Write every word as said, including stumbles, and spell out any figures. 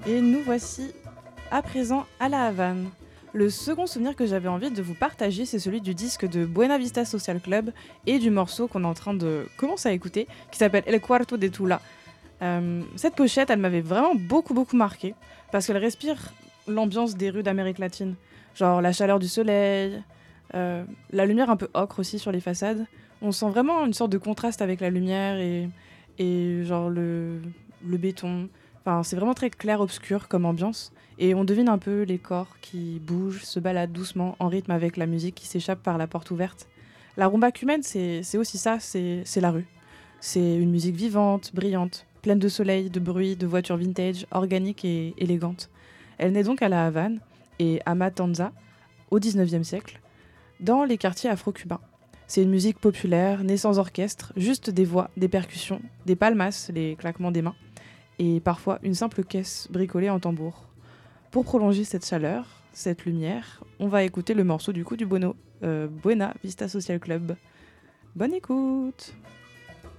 Et nous voici à présent à La Havane. Le second souvenir que j'avais envie de vous partager, c'est celui du disque de Buena Vista Social Club et du morceau qu'on est en train de commencer à écouter, qui s'appelle El Cuarto de Tula. Euh, cette pochette, elle m'avait vraiment beaucoup beaucoup marqué parce qu'elle respire l'ambiance des rues d'Amérique latine, genre la chaleur du soleil, euh, la lumière un peu ocre aussi sur les façades. On sent vraiment une sorte de contraste avec la lumière et, et genre le, le béton. Enfin, c'est vraiment très clair-obscur comme ambiance. Et on devine un peu les corps qui bougent, se baladent doucement en rythme avec la musique qui s'échappe par la porte ouverte. La rumba cubaine, c'est, c'est aussi ça, c'est, c'est la rue. C'est une musique vivante, brillante, pleine de soleil, de bruit, de voitures vintage, organique et élégante. Elle naît donc à La Havane et à Matanza, au dix-neuvième siècle, dans les quartiers afro-cubains. C'est une musique populaire, née sans orchestre, juste des voix, des percussions, des palmas, les claquements des mains, et parfois une simple caisse bricolée en tambour. Pour prolonger cette chaleur, cette lumière, on va écouter le morceau du coup du Bono, euh, Buena Vista Social Club. Bonne écoute!